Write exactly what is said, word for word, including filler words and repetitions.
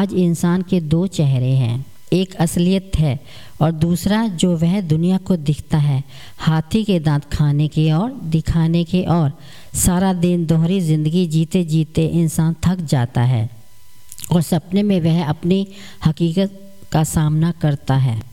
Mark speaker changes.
Speaker 1: आज इंसान के दो चेहरे हैं, एक असलियत है और दूसरा जो वह दुनिया को दिखता है, हाथी के दांत खाने के और दिखाने के। और सारा दिन दोहरी ज़िंदगी जीते जीते इंसान थक जाता है और सपने में वह अपनी हकीकत का सामना करता है।